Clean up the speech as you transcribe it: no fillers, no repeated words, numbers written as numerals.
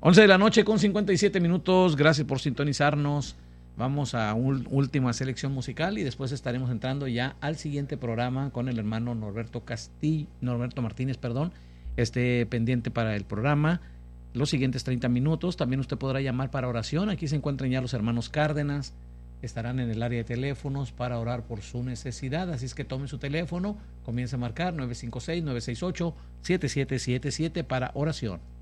11 de la noche con 57 minutos. Gracias por sintonizarnos. Vamos a última selección musical y después estaremos entrando ya al siguiente programa con el hermano Norberto Martínez, esté pendiente para el programa. Los siguientes 30 minutos. También usted podrá llamar para oración. Aquí se encuentran ya los hermanos Cárdenas. Estarán en el área de teléfonos para orar por su necesidad. Así es que tome su teléfono, comience a marcar 956-968-7777 para oración.